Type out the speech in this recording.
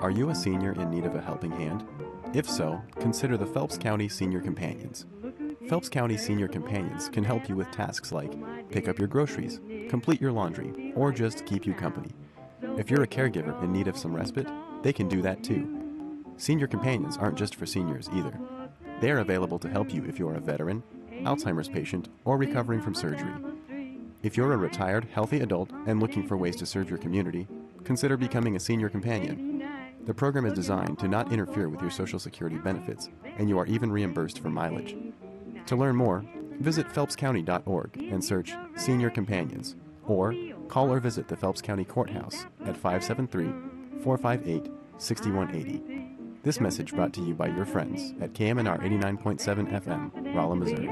Are you a senior in need of a helping hand? If so, consider the Phelps County Senior Companions. Phelps County Senior Companions can help you with tasks like pick up your groceries, complete your laundry, or just keep you company. If you're a caregiver in need of some respite, they can do that too. Senior Companions aren't just for seniors either. They are available to help you if you're a veteran, Alzheimer's patient, or recovering from surgery. If you're a retired, healthy adult and looking for ways to serve your community, consider becoming a senior companion. The program is designed to not interfere with your Social Security benefits, and you are even reimbursed for mileage. To learn more, visit phelpscounty.org and search Senior Companions, or call or visit the Phelps County Courthouse at 573-458-6180. This message brought to you by your friends at KMNR 89.7 FM, Rolla, Missouri.